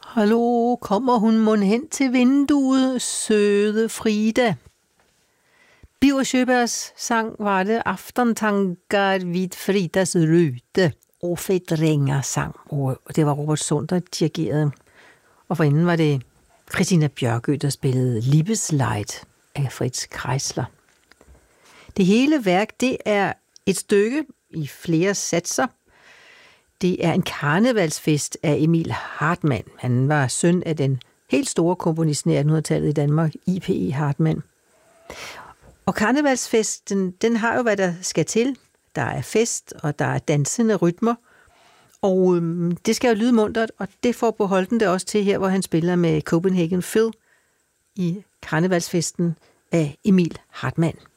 Hallo, kommer hun mon hen til vinduet, søde Frida? Biver Sjöbergs sang var det Aftentankar vid Fridas rute, og Fedringer sang, og det var Robert Sund, der dirigerede. Og forinden var det Christina Bjørkø, der spillede Liebesleid af Fritz Kreisler. Det hele værk, det er et stykke i flere satser. Det er en karnevalsfest af Emil Hartmann. Han var søn af den helt store komponist i 1800-tallet i Danmark, I.P.E. Hartmann. Og karnevalsfesten, den har jo, hvad der skal til. Der er fest, og der er dansende rytmer. Og det skal jo lyde muntert, og det får Boholten det også til her, hvor han spiller med Copenhagen Phil i karnevalsfesten af Emil Hartmann.